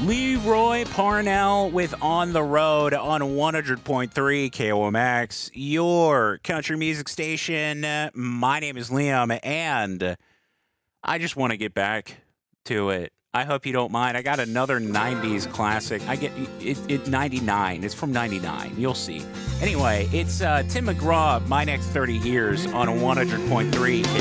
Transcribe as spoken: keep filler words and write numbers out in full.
Leroy Parnell with On the Road on one hundred point three K O M X, your country music station. Uh, My name is Liam, and I just want to get back to it. I hope you don't mind. I got another nineties classic. I get it, it ninety-nine. It's from ninety-nine. You'll see. Anyway, it's uh, Tim McGraw, My Next thirty Years on one hundred point three